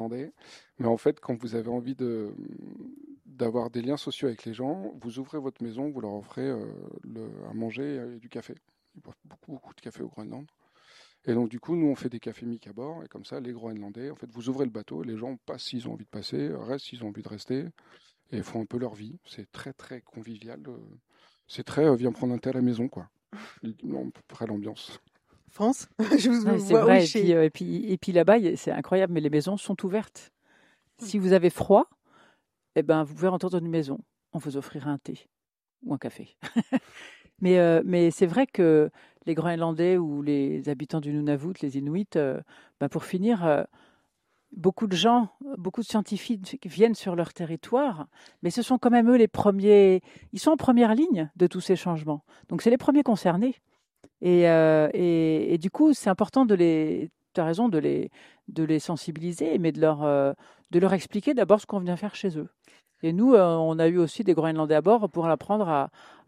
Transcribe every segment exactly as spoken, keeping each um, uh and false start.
Mais en fait, quand vous avez envie de, d'avoir des liens sociaux avec les gens, vous ouvrez votre maison, vous leur offrez euh, le, à manger et du café. Ils boivent beaucoup, beaucoup de café au Groenland. Et donc, du coup, nous, on fait des cafés mic à bord. Et comme ça, les Groenlandais, en fait, vous ouvrez le bateau, les gens passent s'ils ont envie de passer, restent s'ils ont envie de rester, et font un peu leur vie. C'est très, très convivial. C'est très, euh, viens prendre un thé à la maison, quoi. On peut près l'ambiance. France, je vous Ouais, c'est vois vrai. oui, Et chez... puis, euh, et puis, et puis là-bas, y a- c'est incroyable, mais les maisons sont ouvertes. Si vous avez froid, eh ben, vous pouvez rentrer dans une maison. On vous offrira un thé ou un café. mais, euh, mais c'est vrai que les Groenlandais ou les habitants du Nunavut, les Inuits, euh, ben, pour finir, euh, beaucoup de gens, beaucoup de scientifiques viennent sur leur territoire, mais ce sont quand même eux les premiers. Ils sont en première ligne de tous ces changements. Donc c'est les premiers concernés. Et, euh, et, et du coup, c'est important de les, tu as raison, de les, de les sensibiliser, mais de leur, euh, de leur expliquer d'abord ce qu'on vient faire chez eux. Et nous, euh, on a eu aussi des Groenlandais à bord pour apprendre à,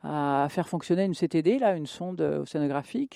à faire fonctionner une C T D, là, une sonde océanographique,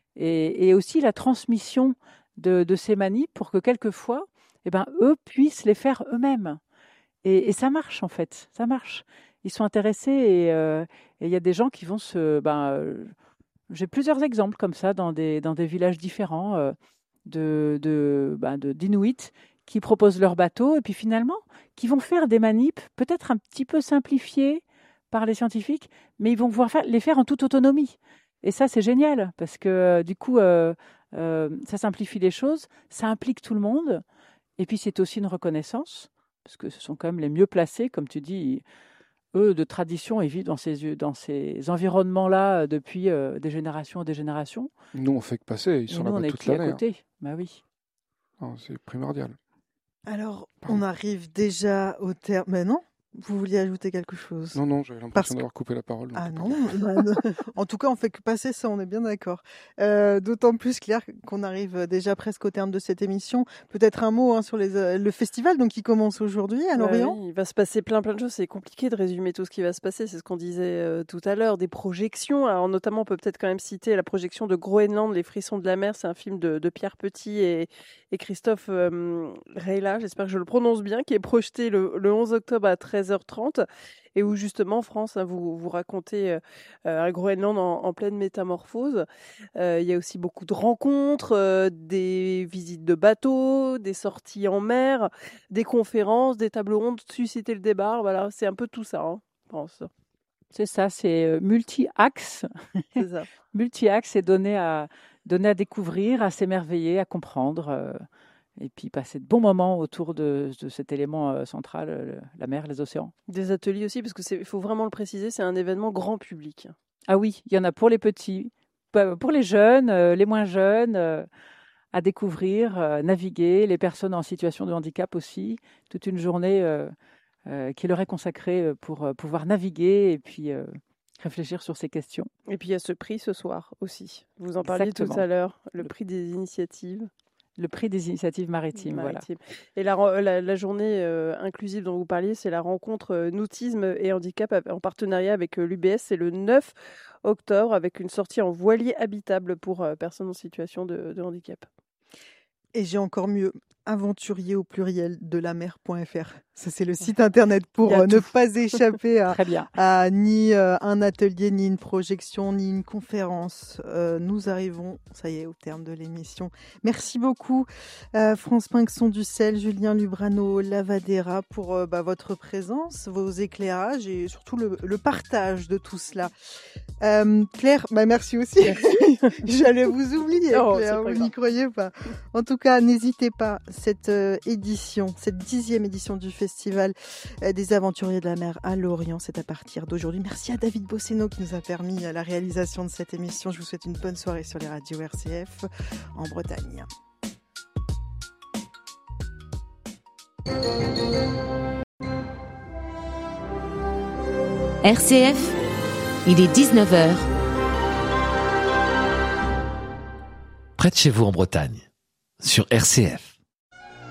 et, et aussi la transmission de, de ces manips pour que quelquefois, eh ben, eux puissent les faire eux-mêmes. Et, et ça marche, en fait, ça marche. Ils sont intéressés et il euh, y a des gens qui vont se... Ben, euh, j'ai plusieurs exemples comme ça dans des, dans des villages différents euh, de, de, ben de, d'Inuits qui proposent leur bateau et puis finalement qui vont faire des manips peut-être un petit peu simplifiées par les scientifiques, mais ils vont pouvoir faire, les faire en toute autonomie. Et ça, c'est génial parce que euh, du coup, euh, euh, ça simplifie les choses, ça implique tout le monde et puis c'est aussi une reconnaissance parce que ce sont quand même les mieux placés, comme tu dis. Eux, de tradition, ils vivent dans ces, dans ces environnements-là depuis euh, des générations et des générations. Nous, on fait que passer. Ils Et sont nous, on là-bas est toute qui à l'année. côté. Hein. Bah oui. Non, c'est primordial. Alors, Pardon. on arrive déjà au terme. Mais non, vous vouliez ajouter quelque chose? Non, non, j'avais l'impression Parce que- d'avoir coupé la parole. donc Ah pardon. non, bah, non. En tout cas, on fait que passer ça, on est bien d'accord. Euh, d'autant plus, Claire, qu'on arrive déjà presque au terme de cette émission. Peut-être un mot hein, sur les, euh, le festival donc, qui commence aujourd'hui à Ouais, Lorient. oui, il va se passer plein plein de choses. C'est compliqué de résumer tout ce qui va se passer. C'est ce qu'on disait euh, tout à l'heure. Des projections. Alors notamment, on peut peut-être quand même citer la projection de Groenland, Les frissons de la mer. C'est un film de, de Pierre Petit et, et Christophe euh, Reyla, j'espère que je le prononce bien, qui est projeté le, le onze octobre à treize heures trente. Et où justement, France, hein, vous, vous racontez euh, un Groenland en, en pleine métamorphose. Euh, il y a aussi beaucoup de rencontres, euh, des visites de bateaux, des sorties en mer, des conférences, des tables rondes, susciter le débat. Voilà, c'est un peu tout ça, hein, je pense. C'est ça, c'est euh, multi-axe. C'est ça. Multi-axe et donner à, donner à découvrir, à s'émerveiller, à comprendre. euh, et puis passer de bons moments autour de, de cet élément euh, central, euh, la mer, les océans. Des ateliers aussi, parce qu'il faut vraiment le préciser, c'est un événement grand public. Ah oui, il y en a pour les petits, pa- pour les jeunes, euh, les moins jeunes, euh, à découvrir, euh, naviguer, les personnes en situation de handicap aussi, toute une journée euh, euh, qui leur est consacrée euh, pour euh, pouvoir naviguer et puis euh, réfléchir sur ces questions. Et puis il y a ce prix ce soir aussi. Vous en parliez Exactement. tout à l'heure, le Le- prix des initiatives. Le prix des initiatives maritimes, voilà. Maritime. Et la, ren- la, la journée euh, inclusive dont vous parliez, c'est la rencontre euh, Nautisme et Handicap av- en partenariat avec euh, l'U B S. C'est le neuf octobre avec une sortie en voilier habitable pour euh, personnes en situation de, de handicap. Et j'ai encore mieux, aventurier au pluriel de la mer point f r. Ça, c'est le site internet pour Il y a euh, ne tout. pas échapper à, Très bien. à ni euh, un atelier, ni une projection, ni une conférence. Euh, nous arrivons, ça y est, au terme de l'émission. Merci beaucoup, euh, France Pinxon-Dussel, Julien Lubrano, Lavadera, pour euh, bah, votre présence, vos éclairages et surtout le, le partage de tout cela. Euh, Claire, bah, merci aussi. J'allais vous oublier, Oh, Claire, c'est pas vous grave. n'y croyez pas. En tout cas, n'hésitez pas, cette euh, édition, cette dixième édition du Festival euh, des Aventuriers de la Mer à Lorient, c'est à partir d'aujourd'hui. Merci à David Bosseno qui nous a permis euh, la réalisation de cette émission. Je vous souhaite une bonne soirée sur les radios R C F en Bretagne. R C F, il est dix-neuf heures. Près de chez vous en Bretagne, sur R C F.